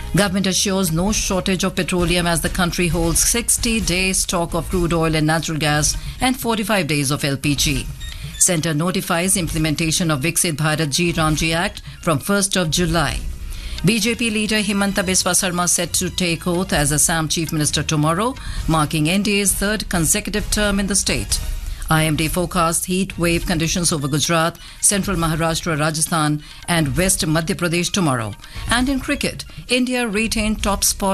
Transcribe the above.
Government assures no shortage of petroleum as the country holds 60-day stock of crude oil and natural gas and 45 days of LPG. Centre notifies implementation of Viksit Bharat Ji Ramji Act from 1st of July. BJP leader Himanta Biswa Sarma set to take oath as Assam Chief Minister tomorrow, marking NDA's third consecutive term in the state. IMD forecasts heat wave conditions over Gujarat, central Maharashtra, Rajasthan and west Madhya Pradesh tomorrow. And in cricket, India retained top spot